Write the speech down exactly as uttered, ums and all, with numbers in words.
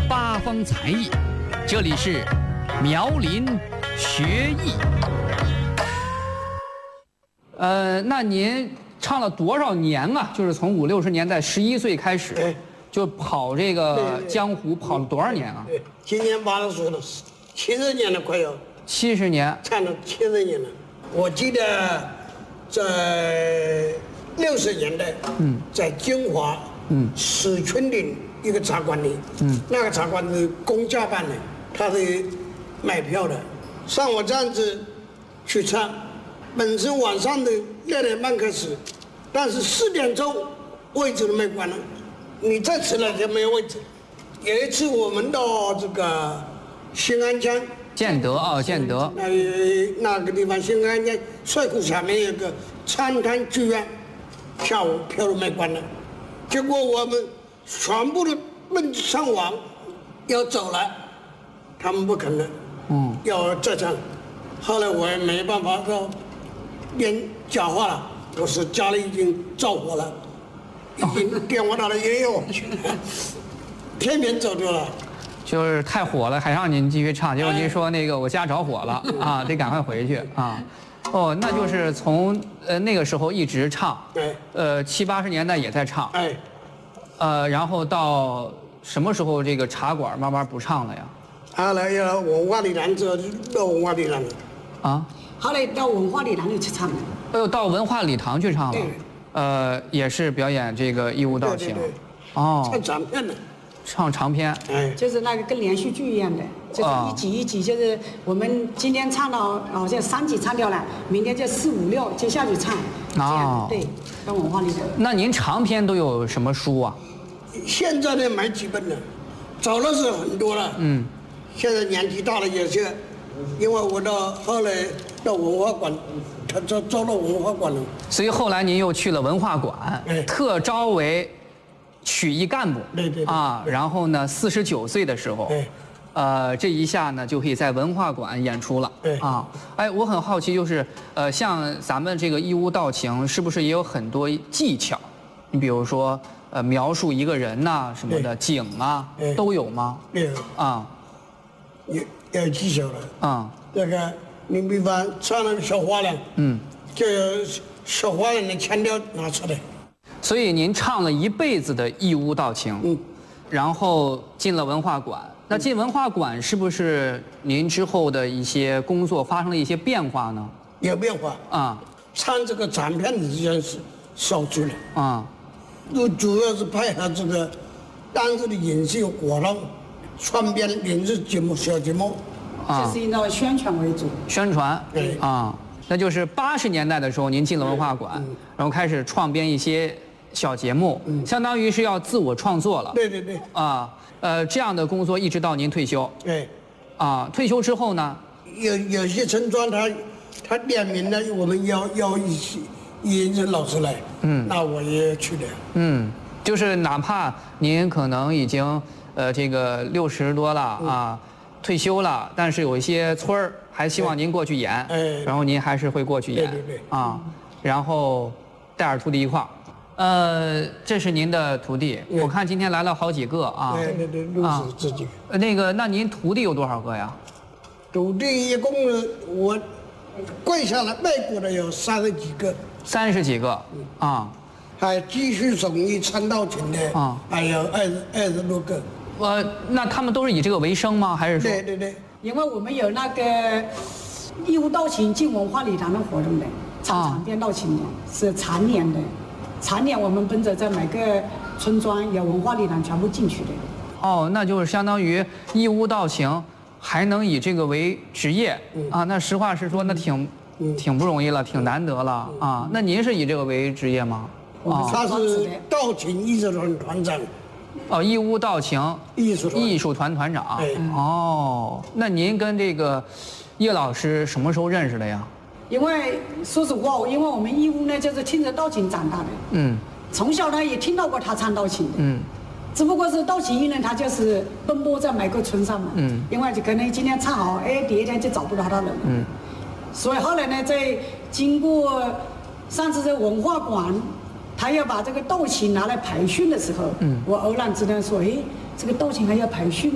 八方才艺，这里是苗林学艺。呃，那您唱了多少年啊？就是从五六十年代十一岁开始，就跑这个江湖，跑了多少年啊？ 对，今年八十岁了，七十年了，快要。 七十年， 唱了七十年了。我记得在六十年代，嗯，在金华，嗯，史群岭一个茶馆里，嗯，那个茶馆是公家办的，他是买票的，像我这样子去唱，本身晚上的六点半开始，但是四点钟位置都没关了，你再迟了就没有位置。有一次我们到这个新安江。 建德啊，建德。 那那个地方，新安江帅库下面有个长滩剧院，下午票都没关了，结果我们全部都奔上网要走了，他们不肯了，嗯，要再唱。后来我也没办法，说连讲话了，我是家里已经着火了，已经电话打到爷爷我去了，偏偏走掉了。 就是太火了，还让您继续唱，结果您说那个我家着火了啊，得赶快回去啊。哦，那就是从呃那个时候一直唱， 对， 呃七八十年代也在唱， 哎， 呃然后到什么时候这个茶馆慢慢不唱了呀？ 后来要文化礼堂之后就到文化礼堂了， 啊， 后来到文化礼堂里去唱了， 哎呦，到文化礼堂去唱了， 对， 呃也是表演这个义务道情， 对对对， 哦， 唱长片的。 唱长篇， 哎， 就是那个跟连续剧一样的，就是一集一集，就是我们今天唱到好像三集唱掉了，明天就四五六接下去唱，这样对，到文化里头。 那您长篇都有什么书啊？ 现在呢买几本了，早的是很多了，嗯，现在年纪大了有些，因为我到后来到文化馆，他招招到文化馆了， 所以后来您又去了文化馆， 哎， 特招为曲艺干部， 对对对啊，然后呢，四十九岁的时候， 哎， 呃，这一下呢就可以在文化馆演出了， 对啊，哎，我很好奇，就是呃，像咱们这个义乌道情，是不是也有很多技巧？你比如说，呃，描述一个人呐、什么的景啊，都有吗？ 有啊， 有有技巧了， 啊， 这个你比方唱那个小花脸，嗯，就有小花脸的腔调拿出来。 所以您唱了一辈子的义乌道情，嗯，然后进了文化馆。那进文化馆是不是您之后的一些工作发生了一些变化呢？ 有变化啊， 唱这个长片的时间是少去了啊， 就主要是配合这个当时的影视活动、川编影视节目、小节目， 啊，就是以那宣传为主。 宣传， 对啊，那就是八十年代的时候，您进了文化馆，然后开始创编一些小节目，相当于是要自我创作了。 对对对。啊， 呃，这样的工作一直到您退休。 对。 啊，退休之后呢？ 有有些村庄他他点名了，我们要要一起一人老师来，嗯，那我也去了。嗯， 就是哪怕您可能已经呃这个六十多了啊，退休了，但是有一些村儿还希望您过去演，哎，然后您还是会过去演。 对对对。 啊，然后带着徒弟一块儿。呃，这是您的徒弟，我看今天来了好几个啊。 对对对，六十自己。 呃，那个，那您徒弟有多少个呀？ 徒弟一共我跪下来拜过的有三十几个。 三十几个，啊。 还继续手艺唱道情的啊，还有二十二十多个。 呃，那他们都是以这个为生吗？还是说？ 对对对。 因为我们有那个义乌道情进文化礼堂的活动的，唱长篇道情的，是常年的。常年我们奔着在每个村庄有文化礼堂全部进去的。 哦，那就是相当于义乌道情还能以这个为职业、嗯、啊？那实话实说，那挺、嗯、挺不容易了，挺难得了、嗯、啊。那您是以这个为职业吗？ 哦，他是道情艺术团团长。 哦，义乌道情艺术艺术团团长。哦，那您跟这个叶老师什么时候认识的呀？ 因为说实话，因为我们义乌呢就是听着道情长大的，嗯，从小呢也听到过他唱道情的，嗯，只不过是道情艺人他就是奔波在每个村上嘛，嗯，因为就可能今天唱好，哎，第二天就找不到他了，嗯，所以后来呢，在经过上次在文化馆，他要把这个道情拿来培训的时候，嗯，我偶然知道说，哎，这个道情还要培训。